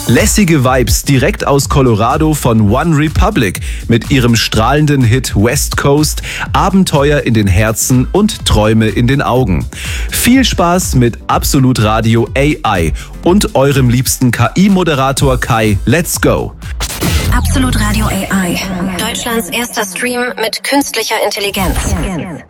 Lässige Vibes direkt aus Colorado von One Republic mit ihrem strahlenden Hit West Coast, Abenteuer in den Herzen und Träume in den Augen. Viel Spaß mit Absolut Radio AI und eurem liebsten KI-Moderator Kai. Let's go! Absolut Radio AI. Deutschlands erster Stream mit künstlicher Intelligenz.